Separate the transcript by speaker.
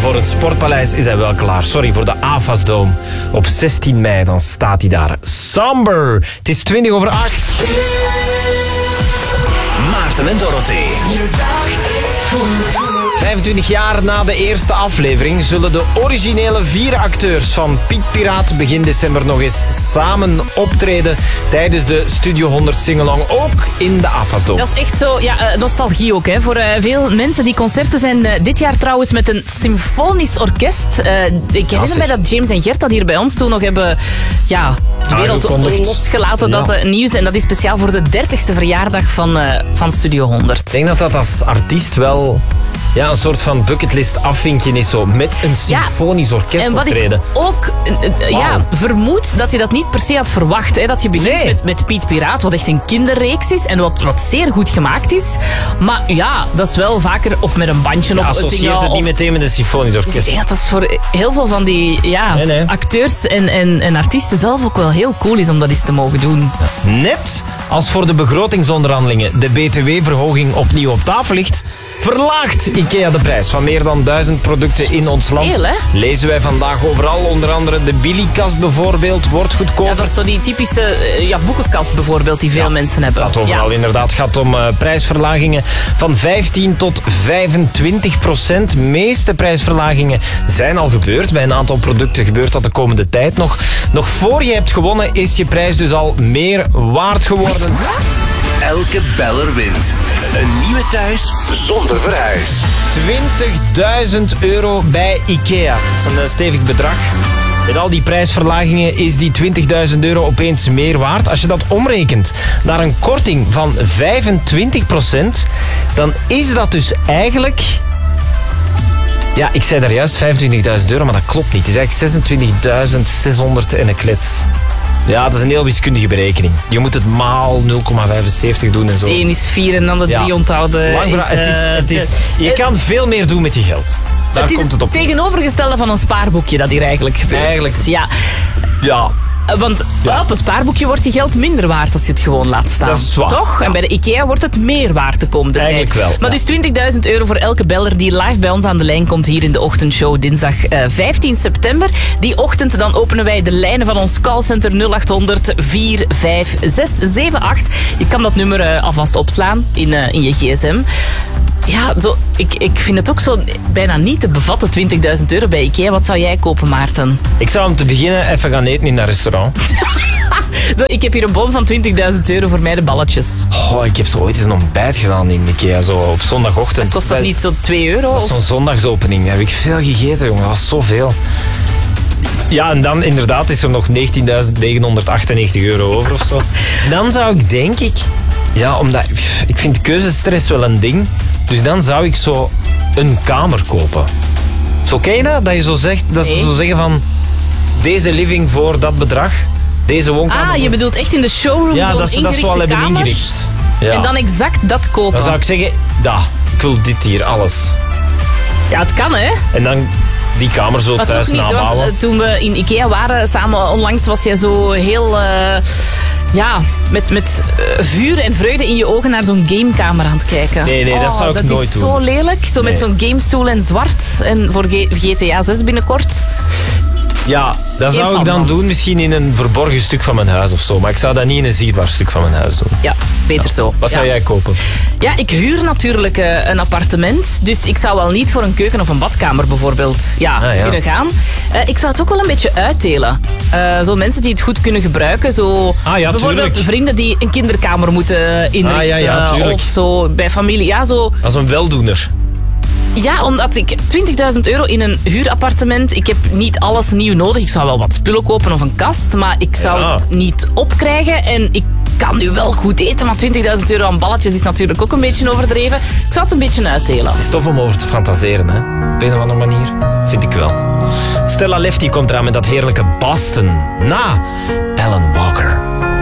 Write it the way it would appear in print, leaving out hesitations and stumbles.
Speaker 1: voor het Sportpaleis is hij wel klaar. Sorry, voor de AFAS-dome. Op 16 mei dan staat hij daar. Somber. Het is 20 over 8.
Speaker 2: Maarten en Dorothee.
Speaker 1: 25 jaar na de eerste aflevering zullen de originele 4 acteurs van Piet Piraat begin december nog eens samen optreden tijdens de Studio 100 Singalong, ook in de AFAS-dome.
Speaker 3: Dat is echt zo, nostalgie ook, hè, voor veel mensen. Die concerten zijn dit jaar trouwens met een symfonisch orkest. Ik herinner mij dat James en Gert dat hier bij ons toen nog hebben, de wereld losgelaten, dat nieuws. En dat is speciaal voor de 30ste verjaardag van Studio 100.
Speaker 1: Ik denk dat dat als artiest wel een soort van bucketlist afvinkje is, zo, met een symfonisch orkest optreden.
Speaker 3: En wat ik ook vermoed, dat je dat niet per se had verwacht. Hè, dat je begint met Piet Piraat, wat echt een kinderreeks is en wat zeer goed gemaakt is. Maar dat is wel vaker, of met een bandje op
Speaker 1: associeert het niet meteen met een symfonisch orkest.
Speaker 3: Dus dat is voor heel veel van die acteurs en artiesten zelf ook wel heel cool is om dat eens te mogen doen.
Speaker 1: Net als voor de begrotingsonderhandelingen de BTW-verhoging opnieuw op tafel ligt, verlaagt IKEA de prijs van meer dan 1000 producten in ons land.
Speaker 3: Veel, hè?
Speaker 1: Lezen wij vandaag overal. Onder andere de Billy-kast bijvoorbeeld wordt goedkoper.
Speaker 3: Ja, dat is zo die typische boekenkast bijvoorbeeld die veel mensen hebben.
Speaker 1: Het gaat overal inderdaad. Het gaat om prijsverlagingen van 15 tot 25%. De meeste prijsverlagingen zijn al gebeurd. Bij een aantal producten gebeurt dat de komende tijd nog. Nog voor je hebt gewonnen is je prijs dus al meer waard geworden.
Speaker 2: Elke beller wint. Een nieuwe thuis zonder verhuis.
Speaker 1: €20.000 bij IKEA. Dat is een stevig bedrag. Met al die prijsverlagingen is die €20.000 opeens meer waard. Als je dat omrekent naar een korting van 25%, dan is dat dus eigenlijk... Ja, ik zei daar juist €25.000, maar dat klopt niet. Het is eigenlijk 26.600 en een klets. Ja, dat is een heel wiskundige berekening. Je moet het maal 0,75 doen en zo.
Speaker 3: 1 is 4 en dan de 3 onthouden.
Speaker 1: Je kan veel meer doen met je geld. Daar komt het op.
Speaker 3: Het tegenovergestelde van een spaarboekje dat hier eigenlijk gebeurt.
Speaker 1: Eigenlijk.
Speaker 3: Ja. Want op een spaarboekje wordt je geld minder waard als je het gewoon laat staan.
Speaker 1: Dat is waar.
Speaker 3: Toch? En bij de IKEA wordt het meer waard de komende
Speaker 1: eigenlijk
Speaker 3: tijd.
Speaker 1: Wel,
Speaker 3: maar dus €20.000 voor elke beller die live bij ons aan de lijn komt hier in de ochtendshow dinsdag 15 september. Die ochtend dan openen wij de lijnen van ons callcenter 0800 45678. Je kan dat nummer alvast opslaan in je gsm. Ja, ik vind het ook zo bijna niet te bevatten, €20.000 bij IKEA. Wat zou jij kopen, Maarten?
Speaker 1: Ik zou om te beginnen even gaan eten in dat restaurant.
Speaker 3: Ik heb hier een bon van €20.000 voor mij de balletjes.
Speaker 1: Ik heb zo ooit eens een ontbijt gedaan in IKEA, zo op zondagochtend.
Speaker 3: Kost dat niet zo €2?
Speaker 1: Dat was zo'n zondagsopening. Daar heb ik veel gegeten, jongen. Dat was zoveel. Ja, en dan inderdaad is er nog €19.998 over of zo. Dan zou ik, denk ik... Ja, omdat... Ik vind keuzestress wel een ding. Dus dan zou ik zo een kamer kopen. Zo, ken je dat? Dat je zo zegt, dat ze zo zeggen van... Deze living voor dat bedrag. Deze woonkamer.
Speaker 3: Je bedoelt echt in de showroom?
Speaker 1: Ja, dat ze dat zo al hebben ingericht. Ja.
Speaker 3: En dan exact dat kopen?
Speaker 1: Dan zou ik zeggen, ik wil dit hier, alles.
Speaker 3: Ja, het kan, hè?
Speaker 1: En dan die kamer zo
Speaker 3: maar
Speaker 1: thuis nabouwen.
Speaker 3: Want toen we in IKEA waren samen onlangs, was jij zo heel... met vuur en vreugde in je ogen naar zo'n gamekamer aan het kijken.
Speaker 1: Nee, dat zou ik nooit doen.
Speaker 3: Dat is zo lelijk. Zo met zo'n gamestoel en zwart. En voor GTA 6 binnenkort.
Speaker 1: Ja, dat zou ik dan doen. Misschien in een verborgen stuk van mijn huis of zo. Maar ik zou dat niet in een zichtbaar stuk van mijn huis doen.
Speaker 3: Ja, beter zo.
Speaker 1: Wat zou jij kopen?
Speaker 3: Ja, ik huur natuurlijk een appartement. Dus ik zou wel niet voor een keuken of een badkamer bijvoorbeeld kunnen gaan. Ik zou het ook wel een beetje uitdelen. Zo mensen die het goed kunnen gebruiken. Zo, bijvoorbeeld vrienden die een kinderkamer moeten inrichten. Of zo bij familie. Ja, zo.
Speaker 1: Als een weldoener.
Speaker 3: Ja, omdat ik €20.000 in een huurappartement... Ik heb niet alles nieuw nodig. Ik zou wel wat spullen kopen of een kast. Maar ik zou het niet opkrijgen. En ik kan nu wel goed eten. Maar €20.000 aan balletjes is natuurlijk ook een beetje overdreven. Ik zou het een beetje uitdelen.
Speaker 1: Het is tof om over te fantaseren, hè? Op een of andere manier. Vind ik wel. Stella Lefty komt eraan met dat heerlijke Boston. Na Alan Walker.